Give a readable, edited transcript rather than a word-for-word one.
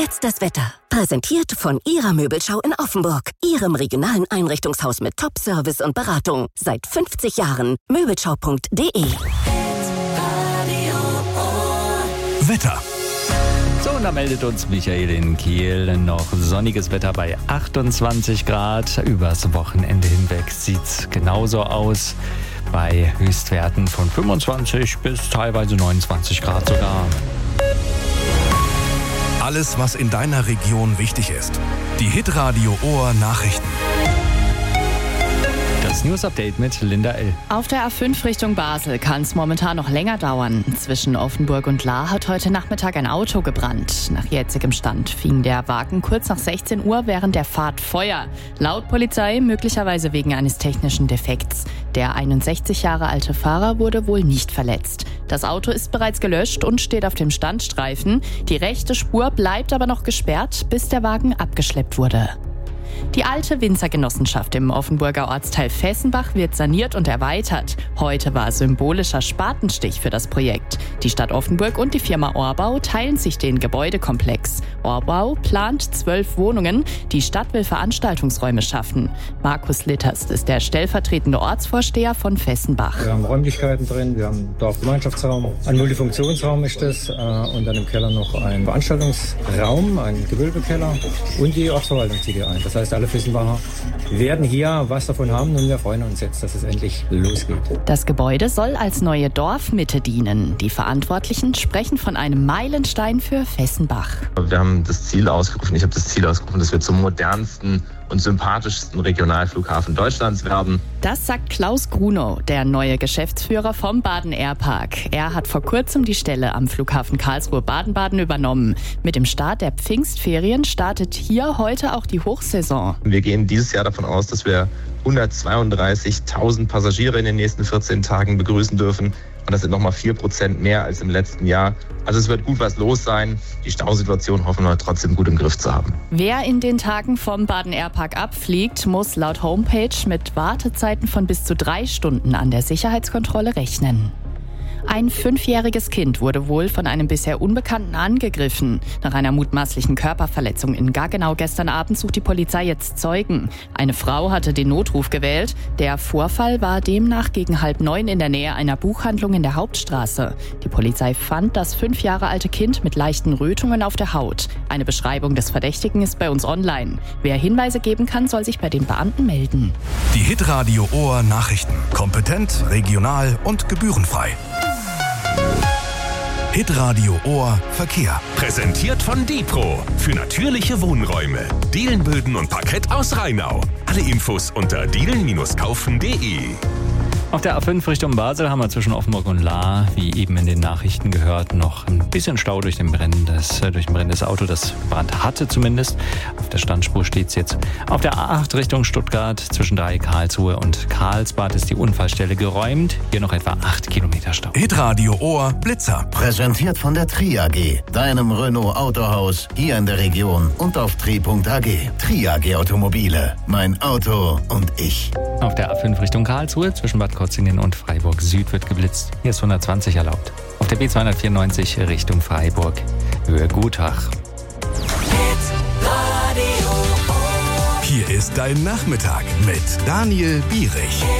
Jetzt das Wetter. Präsentiert von Ihrer Möbelschau in Offenburg. Ihrem regionalen Einrichtungshaus mit Top-Service und Beratung. Seit 50 Jahren. Möbelschau.de. Wetter. So, und da meldet uns Michael in Kiel. Noch sonniges Wetter bei 28 Grad. Übers Wochenende hinweg sieht's genauso aus. Bei Höchstwerten von 25 bis teilweise 29 Grad sogar. Alles, was in deiner Region wichtig ist. Die Hitradio Ohr Nachrichten. Das News-Update mit Linda L. Auf der A5 Richtung Basel kann es momentan noch länger dauern. Zwischen Offenburg und Lahr hat heute Nachmittag ein Auto gebrannt. Nach jetzigem Stand fing der Wagen kurz nach 16 Uhr während der Fahrt Feuer. Laut Polizei möglicherweise wegen eines technischen Defekts. Der 61 Jahre alte Fahrer wurde wohl nicht verletzt. Das Auto ist bereits gelöscht und steht auf dem Standstreifen. Die rechte Spur bleibt aber noch gesperrt, bis der Wagen abgeschleppt wurde. Die alte Winzergenossenschaft im Offenburger Ortsteil Fessenbach wird saniert und erweitert. Heute war symbolischer Spatenstich für das Projekt. Die Stadt Offenburg und die Firma Orbau teilen sich den Gebäudekomplex. Orbau plant 12 Wohnungen. Die Stadt will Veranstaltungsräume schaffen. Markus Litterst ist der stellvertretende Ortsvorsteher von Fessenbach. Wir haben Räumlichkeiten drin, wir haben einen Dorfgemeinschaftsraum, ein Multifunktionsraum ist das und dann im Keller noch ein Veranstaltungsraum, ein Gewölbekeller und die Ortsverwaltung zieht hier ein. Das heißt, alle Fessenbacher werden hier was davon haben und wir freuen uns jetzt, dass es endlich losgeht. Das Gebäude soll als neue Dorfmitte dienen. Die Verantwortlichen sprechen von einem Meilenstein für Fessenbach. Wir haben das Ziel ausgerufen, ich habe das Ziel ausgerufen, dass wir zum modernsten und sympathischsten Regionalflughafen Deutschlands werden. Das sagt Klaus Grunow, der neue Geschäftsführer vom Baden Airpark. Er hat vor kurzem die Stelle am Flughafen Karlsruhe-Baden-Baden übernommen. Mit dem Start der Pfingstferien startet hier heute auch die Hochsaison. Wir gehen dieses Jahr davon aus, dass wir 132.000 Passagiere in den nächsten 14 Tagen begrüßen dürfen. Und das sind nochmal 4% mehr als im letzten Jahr. Also es wird gut was los sein. Die Stausituation hoffen wir trotzdem gut im Griff zu haben. Wer in den Tagen vom Baden Airpark abfliegt, muss laut Homepage mit Wartezeiten von bis zu 3 Stunden an der Sicherheitskontrolle rechnen. Ein 5-jähriges Kind wurde wohl von einem bisher Unbekannten angegriffen. Nach einer mutmaßlichen Körperverletzung in Gaggenau gestern Abend sucht die Polizei jetzt Zeugen. Eine Frau hatte den Notruf gewählt. Der Vorfall war demnach gegen 8:30 in der Nähe einer Buchhandlung in der Hauptstraße. Die Polizei fand das 5 Jahre alte Kind mit leichten Rötungen auf der Haut. Eine Beschreibung des Verdächtigen ist bei uns online. Wer Hinweise geben kann, soll sich bei den Beamten melden. Die Hitradio Ohr Nachrichten. Kompetent, regional und gebührenfrei. Hitradio Ohr Verkehr. Präsentiert von Dipro. Für natürliche Wohnräume. Dielenböden und Parkett aus Rheinau. Alle Infos unter dielen-kaufen.de. Auf der A5 Richtung Basel haben wir zwischen Offenburg und Lahr, wie eben in den Nachrichten gehört, noch ein bisschen Stau durch ein brennendes Auto, das gebrannt hatte zumindest. Auf der Standspur steht es jetzt. Auf der A8 Richtung Stuttgart zwischen Karlsruhe und Karlsbad ist die Unfallstelle geräumt. Hier noch etwa 8 Kilometer Stau. Hitradio Ohr Blitzer. Präsentiert von der Tri-AG, deinem Renault Autohaus hier in der Region und auf tri.ag. Tri-AG Automobile. Mein Auto und ich. Auf der A5 Richtung Karlsruhe zwischen Bad Krotzingen und Freiburg Süd wird geblitzt. Hier ist 120 erlaubt. Auf der B294 Richtung Freiburg, Höhe Gutach. Hier ist dein Nachmittag mit Daniel Bierich.